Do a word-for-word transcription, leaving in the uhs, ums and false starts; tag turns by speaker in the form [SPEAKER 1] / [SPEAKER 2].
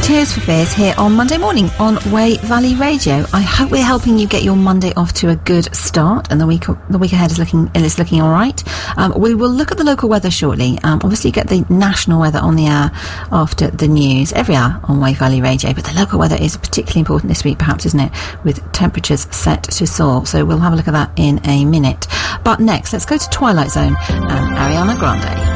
[SPEAKER 1] Tears for Fears here on Monday morning on Way Valley Radio. I hope we're helping you get your Monday off to a good start, and the week the week ahead is looking is looking all right. Um, we will look at the local weather shortly. Um, obviously, get the national weather on the hour after the news every hour on Way Valley Radio. But the local weather is particularly important this week, perhaps, isn't it? With temperatures set to soar. So we'll have a look at that in a minute. But next, let's go to Twilight Zone and Ariana Grande.